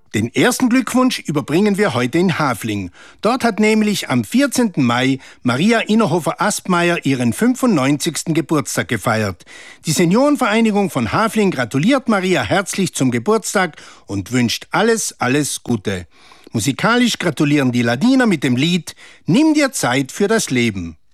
Den ersten Glückwunsch überbringen wir heute in Hafling. Dort hat nämlich am 14. Mai Maria Innerhofer-Aspmeier ihren 95. Geburtstag gefeiert. Die Seniorenvereinigung von Hafling gratuliert Maria herzlich zum Geburtstag und wünscht alles Gute. Musikalisch gratulieren die Ladiner mit dem Lied »Nimm dir Zeit für das Leben«.